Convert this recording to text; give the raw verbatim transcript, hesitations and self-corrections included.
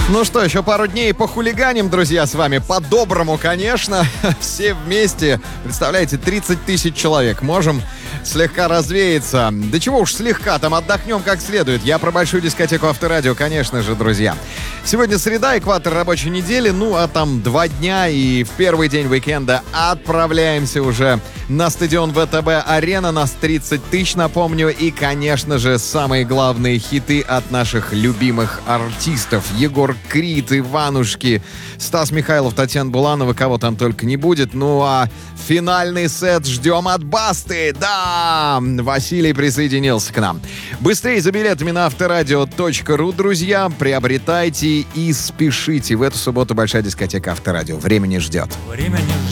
Ну что, еще пару дней похулиганим, друзья, с вами. По-доброму, конечно. Все вместе. Представляете, тридцать тысяч человек. Можем слегка развеяться. Да чего уж слегка, там отдохнем как следует. Я про большую дискотеку Авторадио, конечно же, друзья. Сегодня среда, экватор рабочей недели. Ну, а там два дня, и в первый день уикенда отправляемся уже на стадион ВТБ-арена. Нас тридцать тысяч, напомню. И, конечно же, самые главные хиты от наших любимых артистов. Егор Крид, Иванушки, Стас Михайлов, Татьяна Буланова, кого там только не будет. Ну а финальный сет ждем от Басты. Да, Василий присоединился к нам. Быстрее за билетами на авторадио точка ру, друзья. Приобретайте и спешите. В эту субботу большая дискотека Авторадио. Время не ждет. Время не ждет.